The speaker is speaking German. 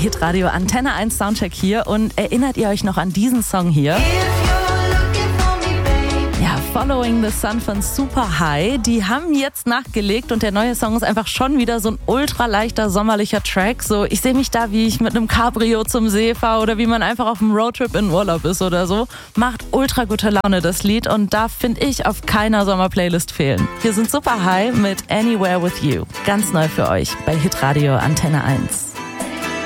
Hitradio Antenne 1 Soundcheck hier. Und erinnert ihr euch noch an diesen Song hier? Ja, Following the Sun von Super High. Die haben jetzt nachgelegt und der neue Song ist einfach schon wieder so ein ultra leichter sommerlicher Track. So, ich sehe mich da, wie ich mit einem Cabrio zum See fahre oder wie man einfach auf einem Roadtrip in Urlaub ist oder so. Macht ultra gute Laune, das Lied, und darf, finde ich, auf keiner Sommerplaylist fehlen. Hier sind Super High mit Anywhere With You. Ganz neu für euch bei Hitradio Antenne 1.